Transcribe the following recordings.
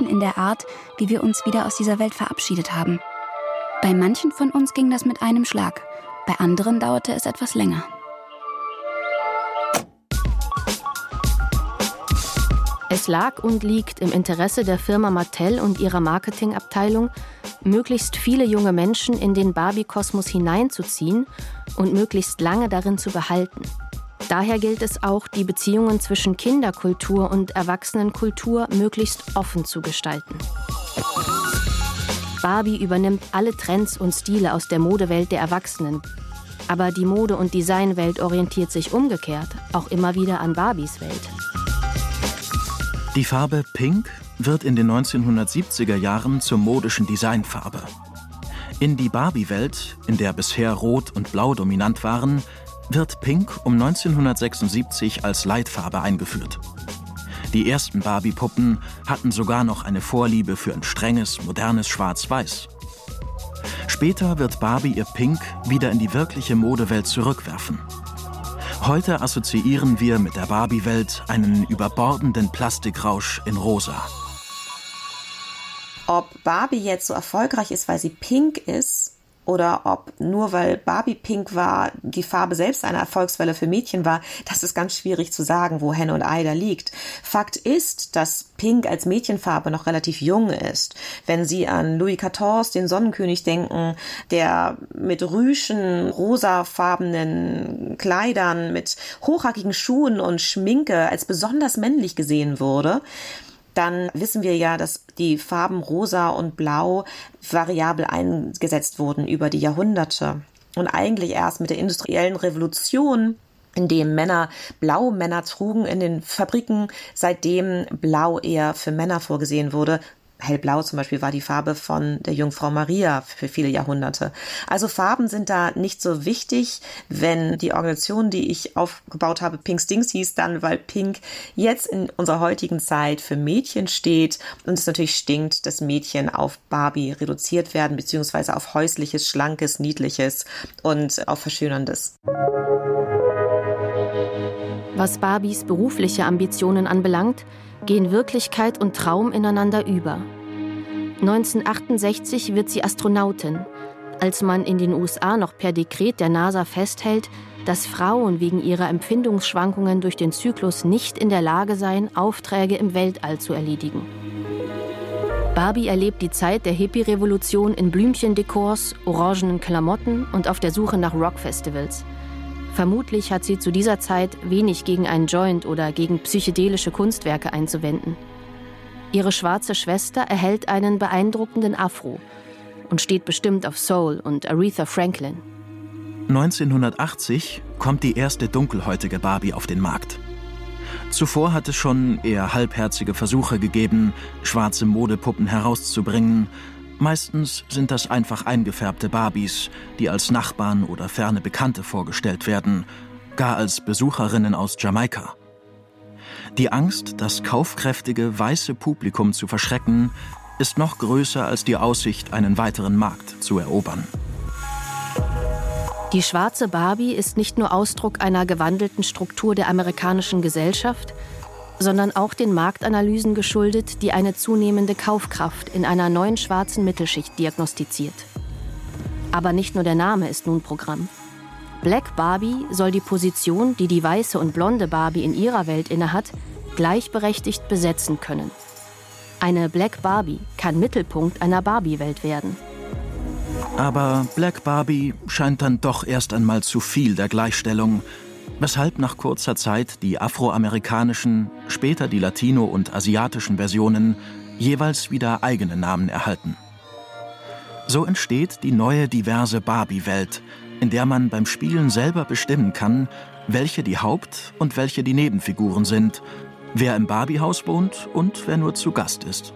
mitten in der Art, wie wir uns wieder aus dieser Welt verabschiedet haben. Bei manchen von uns ging das mit einem Schlag, bei anderen dauerte es etwas länger. Es lag und liegt im Interesse der Firma Mattel und ihrer Marketingabteilung, möglichst viele junge Menschen in den Barbie-Kosmos hineinzuziehen und möglichst lange darin zu behalten. Daher gilt es auch, die Beziehungen zwischen Kinderkultur und Erwachsenenkultur möglichst offen zu gestalten. Barbie übernimmt alle Trends und Stile aus der Modewelt der Erwachsenen. Aber die Mode- und Designwelt orientiert sich umgekehrt auch immer wieder an Barbies Welt. Die Farbe Pink wird in den 1970er Jahren zur modischen Designfarbe. In die Barbie-Welt, in der bisher Rot und Blau dominant waren, wird Pink um 1976 als Leitfarbe eingeführt. Die ersten Barbie-Puppen hatten sogar noch eine Vorliebe für ein strenges, modernes Schwarz-Weiß. Später wird Barbie ihr Pink wieder in die wirkliche Modewelt zurückwerfen. Heute assoziieren wir mit der Barbie-Welt einen überbordenden Plastikrausch in Rosa. Ob Barbie jetzt so erfolgreich ist, weil sie pink ist, oder ob nur weil Barbie pink war, die Farbe selbst eine Erfolgswelle für Mädchen war, das ist ganz schwierig zu sagen, wo Henne und Ei da liegt. Fakt ist, dass Pink als Mädchenfarbe noch relativ jung ist. Wenn Sie an Louis XIV, den Sonnenkönig, denken, der mit rüschen, rosafarbenen Kleidern, mit hochhackigen Schuhen und Schminke als besonders männlich gesehen wurde, dann wissen wir ja, dass die Farben Rosa und Blau variabel eingesetzt wurden über die Jahrhunderte. Und eigentlich erst mit der industriellen Revolution, in dem Männer trugen in den Fabriken, seitdem Blau eher für Männer vorgesehen wurde. Hellblau zum Beispiel war die Farbe von der Jungfrau Maria für viele Jahrhunderte. Also Farben sind da nicht so wichtig. Wenn die Organisation, die ich aufgebaut habe, Pink Stings hieß, dann weil Pink jetzt in unserer heutigen Zeit für Mädchen steht und es natürlich stinkt, dass Mädchen auf Barbie reduziert werden, beziehungsweise auf häusliches, schlankes, niedliches und auf Verschönerndes. Was Barbies berufliche Ambitionen anbelangt, gehen Wirklichkeit und Traum ineinander über. 1968 wird sie Astronautin, als man in den USA noch per Dekret der NASA festhält, dass Frauen wegen ihrer Empfindungsschwankungen durch den Zyklus nicht in der Lage seien, Aufträge im Weltall zu erledigen. Barbie erlebt die Zeit der Hippie-Revolution in Blümchendekors, orangenen Klamotten und auf der Suche nach Rockfestivals. Vermutlich hat sie zu dieser Zeit wenig gegen einen Joint oder gegen psychedelische Kunstwerke einzuwenden. Ihre schwarze Schwester erhält einen beeindruckenden Afro und steht bestimmt auf Soul und Aretha Franklin. 1980 kommt die erste dunkelhäutige Barbie auf den Markt. Zuvor hat es schon eher halbherzige Versuche gegeben, schwarze Modepuppen herauszubringen. Meistens sind das einfach eingefärbte Barbies, die als Nachbarn oder ferne Bekannte vorgestellt werden, gar als Besucherinnen aus Jamaika. Die Angst, das kaufkräftige, weiße Publikum zu verschrecken, ist noch größer als die Aussicht, einen weiteren Markt zu erobern. Die schwarze Barbie ist nicht nur Ausdruck einer gewandelten Struktur der amerikanischen Gesellschaft, sondern auch den Marktanalysen geschuldet, die eine zunehmende Kaufkraft in einer neuen schwarzen Mittelschicht diagnostiziert. Aber nicht nur der Name ist nun Programm. Black Barbie soll die Position, die die weiße und blonde Barbie in ihrer Welt innehat, gleichberechtigt besetzen können. Eine Black Barbie kann Mittelpunkt einer Barbie-Welt werden. Aber Black Barbie scheint dann doch erst einmal zu viel der Gleichstellung, weshalb nach kurzer Zeit die afroamerikanischen, später die latino- und asiatischen Versionen jeweils wieder eigene Namen erhalten. So entsteht die neue diverse Barbie-Welt, in der man beim Spielen selber bestimmen kann, welche die Haupt- und welche die Nebenfiguren sind, wer im Barbie-Haus wohnt und wer nur zu Gast ist.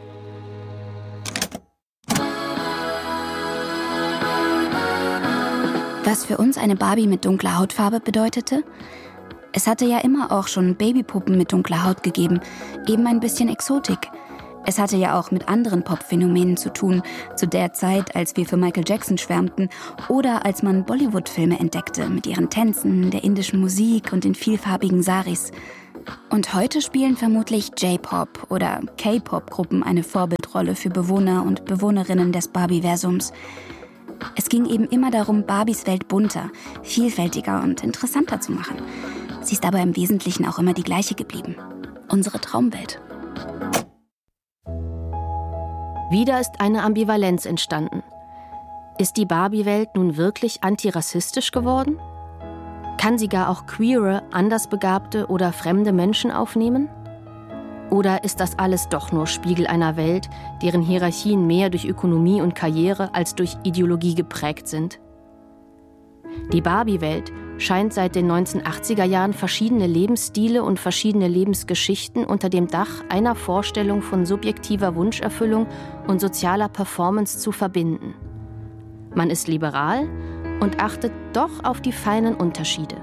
Was für uns eine Barbie mit dunkler Hautfarbe bedeutete? Es hatte ja immer auch schon Babypuppen mit dunkler Haut gegeben, eben ein bisschen Exotik. Es hatte ja auch mit anderen Pop-Phänomenen zu tun, zu der Zeit, als wir für Michael Jackson schwärmten oder als man Bollywood-Filme entdeckte mit ihren Tänzen, der indischen Musik und den vielfarbigen Saris. Und heute spielen vermutlich J-Pop oder K-Pop-Gruppen eine Vorbildrolle für Bewohner und Bewohnerinnen des Barbie-Versums. Es ging eben immer darum, Barbies Welt bunter, vielfältiger und interessanter zu machen. Sie ist aber im Wesentlichen auch immer die gleiche geblieben. Unsere Traumwelt. Wieder ist eine Ambivalenz entstanden. Ist die Barbie-Welt nun wirklich antirassistisch geworden? Kann sie gar auch queere, andersbegabte oder fremde Menschen aufnehmen? Oder ist das alles doch nur Spiegel einer Welt, deren Hierarchien mehr durch Ökonomie und Karriere als durch Ideologie geprägt sind? Die Barbie-Welt scheint seit den 1980er Jahren verschiedene Lebensstile und verschiedene Lebensgeschichten unter dem Dach einer Vorstellung von subjektiver Wunscherfüllung und sozialer Performance zu verbinden. Man ist liberal und achtet doch auf die feinen Unterschiede.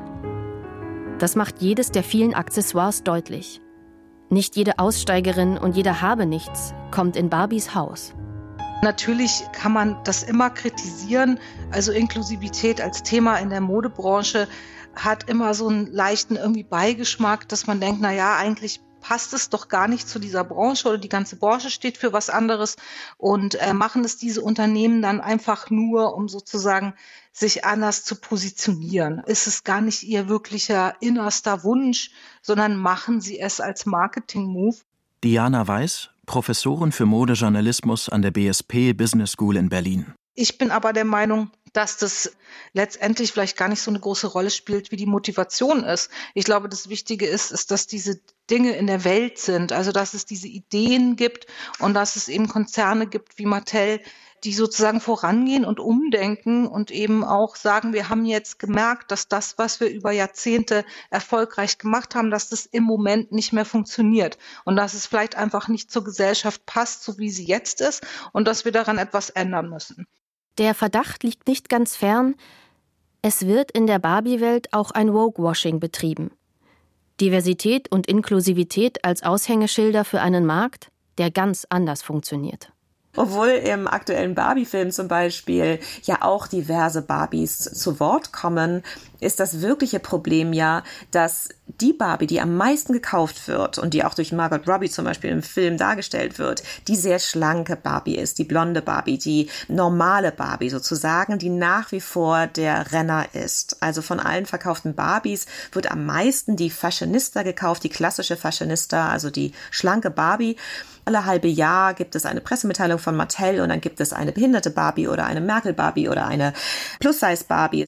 Das macht jedes der vielen Accessoires deutlich. Nicht jede Aussteigerin und jeder Habenichts kommt in Barbies Haus. Natürlich kann man das immer kritisieren. Also Inklusivität als Thema in der Modebranche hat immer so einen leichten irgendwie Beigeschmack, dass man denkt, naja, eigentlich passt es doch gar nicht zu dieser Branche oder die ganze Branche steht für was anderes und machen es diese Unternehmen dann einfach nur, um sozusagen sich anders zu positionieren. Ist es gar nicht ihr wirklicher innerster Wunsch, sondern machen sie es als Marketing-Move. Diana Weiß, Professorin für Modejournalismus an der BSP Business School in Berlin. Ich bin aber der Meinung, dass das letztendlich vielleicht gar nicht so eine große Rolle spielt, wie die Motivation ist. Ich glaube, das Wichtige ist, dass diese Dinge in der Welt sind, also dass es diese Ideen gibt und dass es eben Konzerne gibt wie Mattel, die sozusagen vorangehen und umdenken und eben auch sagen, wir haben jetzt gemerkt, dass das, was wir über Jahrzehnte erfolgreich gemacht haben, dass das im Moment nicht mehr funktioniert und dass es vielleicht einfach nicht zur Gesellschaft passt, so wie sie jetzt ist und dass wir daran etwas ändern müssen. Der Verdacht liegt nicht ganz fern, es wird in der Barbie-Welt auch ein Woke-Washing betrieben. Diversität und Inklusivität als Aushängeschilder für einen Markt, der ganz anders funktioniert. Obwohl im aktuellen Barbie-Film zum Beispiel ja auch diverse Barbies zu Wort kommen, ist das wirkliche Problem ja, dass die Barbie, die am meisten gekauft wird und die auch durch Margot Robbie zum Beispiel im Film dargestellt wird, die sehr schlanke Barbie ist, die blonde Barbie, die normale Barbie sozusagen, die nach wie vor der Renner ist. Also von allen verkauften Barbies wird am meisten die Fashionista gekauft, die klassische Fashionista, also die schlanke Barbie. Alle halbe Jahr gibt es eine Pressemitteilung von Mattel und dann gibt es eine behinderte Barbie oder eine Merkel-Barbie oder eine Plus-Size-Barbie.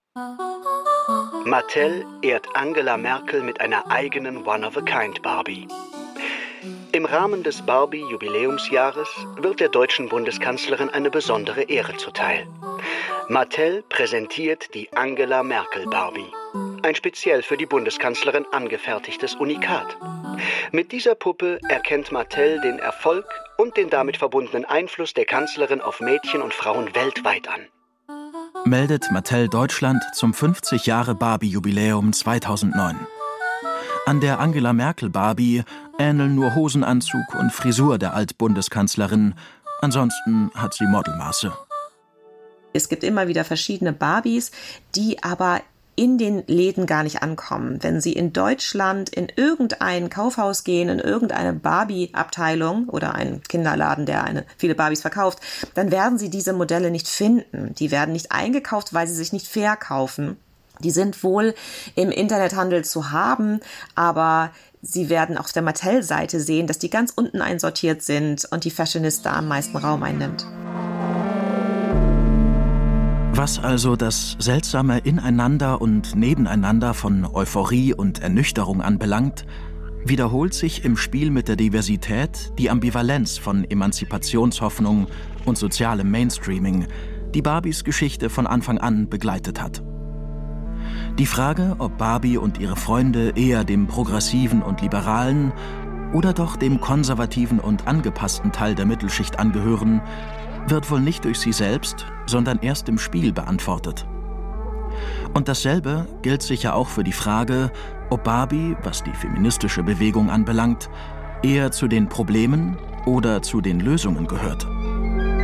Mattel ehrt Angela Merkel mit einer eigenen One-of-a-Kind-Barbie. Im Rahmen des Barbie-Jubiläumsjahres wird der deutschen Bundeskanzlerin eine besondere Ehre zuteil. Mattel präsentiert die Angela Merkel-Barbie. Ein speziell für die Bundeskanzlerin angefertigtes Unikat. Mit dieser Puppe erkennt Mattel den Erfolg und den damit verbundenen Einfluss der Kanzlerin auf Mädchen und Frauen weltweit an. Meldet Mattel Deutschland zum 50 Jahre Barbie-Jubiläum 2009. An der Angela Merkel Barbie ähneln nur Hosenanzug und Frisur der Altbundeskanzlerin. Ansonsten hat sie Modelmaße. Es gibt immer wieder verschiedene Barbies, die aber in den Läden gar nicht ankommen. Wenn Sie in Deutschland in irgendein Kaufhaus gehen, in irgendeine Barbie-Abteilung oder einen Kinderladen, der viele Barbies verkauft, dann werden Sie diese Modelle nicht finden. Die werden nicht eingekauft, weil sie sich nicht verkaufen. Die sind wohl im Internethandel zu haben, aber Sie werden auf der Mattel-Seite sehen, dass die ganz unten einsortiert sind und die Fashionista am meisten Raum einnimmt. Was also das seltsame Ineinander und Nebeneinander von Euphorie und Ernüchterung anbelangt, wiederholt sich im Spiel mit der Diversität die Ambivalenz von Emanzipationshoffnung und sozialem Mainstreaming, die Barbies Geschichte von Anfang an begleitet hat. Die Frage, ob Barbie und ihre Freunde eher dem progressiven und liberalen oder doch dem konservativen und angepassten Teil der Mittelschicht angehören, wird wohl nicht durch sie selbst, sondern erst im Spiel beantwortet. Und dasselbe gilt sicher auch für die Frage, ob Barbie, was die feministische Bewegung anbelangt, eher zu den Problemen oder zu den Lösungen gehört.